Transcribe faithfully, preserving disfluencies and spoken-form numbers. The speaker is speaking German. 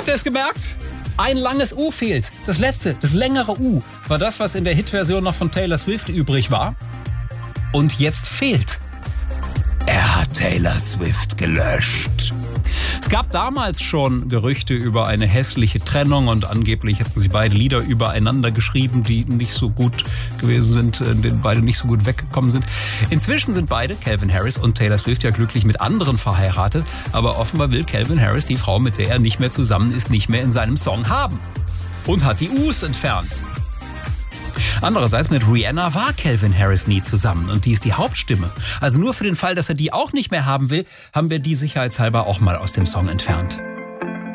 Habt ihr es gemerkt? Ein langes U fehlt. Das letzte, das längere U, war das, was in der Hitversion noch von Taylor Swift übrig war. Und jetzt fehlt. Er hat Taylor Swift gelöscht. Es gab damals schon Gerüchte über eine hässliche Trennung und angeblich hätten sie beide Lieder übereinander geschrieben, die nicht so gut gewesen sind, denen beide nicht so gut weggekommen sind. Inzwischen sind beide, Calvin Harris und Taylor Swift, ja glücklich mit anderen verheiratet, aber offenbar will Calvin Harris die Frau, mit der er nicht mehr zusammen ist, nicht mehr in seinem Song haben und hat die U's entfernt. Andererseits mit Rihanna war Calvin Harris nie zusammen und die ist die Hauptstimme. Also nur für den Fall, dass er die auch nicht mehr haben will, haben wir die sicherheitshalber auch mal aus dem Song entfernt.